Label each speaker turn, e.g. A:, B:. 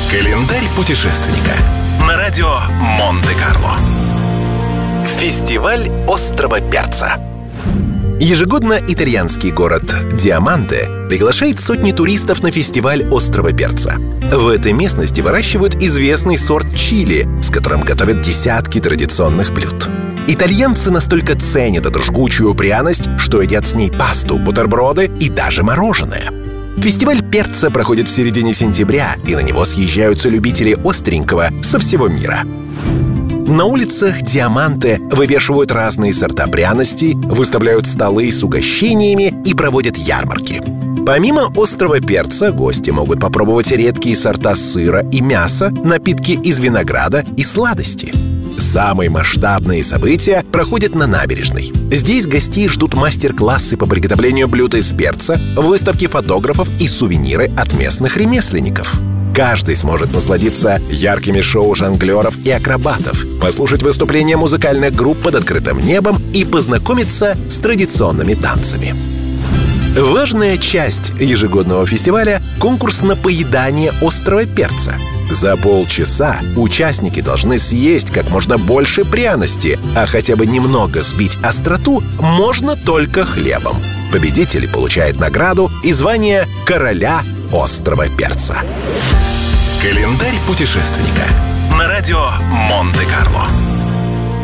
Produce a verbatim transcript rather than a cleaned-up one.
A: Календарь путешественника на радио Монте-Карло. Фестиваль острого перца. Ежегодно итальянский город Диаманте приглашает сотни туристов на фестиваль острого перца. В этой местности выращивают известный сорт чили, с которым готовят десятки традиционных блюд. Итальянцы настолько ценят эту жгучую пряность, что едят с ней пасту, бутерброды и даже мороженое. Фестиваль перца проходит в середине сентября, и на него съезжаются любители остренького со всего мира. На улицах Диаманте вывешивают разные сорта пряностей, выставляют столы с угощениями и проводят ярмарки. Помимо острого перца, гости могут попробовать редкие сорта сыра и мяса, напитки из винограда и сладости. Самые масштабные события проходят на набережной. Здесь гостей ждут мастер-классы по приготовлению блюд из перца, выставки фотографов и сувениры от местных ремесленников. Каждый сможет насладиться яркими шоу жонглеров и акробатов, послушать выступления музыкальных групп под открытым небом и познакомиться с традиционными танцами. Важная часть ежегодного фестиваля — конкурс на поедание острого перца. За полчаса участники должны съесть как можно больше пряности, а хотя бы немного сбить остроту можно только хлебом. Победитель получает награду и звание короля острого перца. Календарь путешественника на радио Монте-Карло.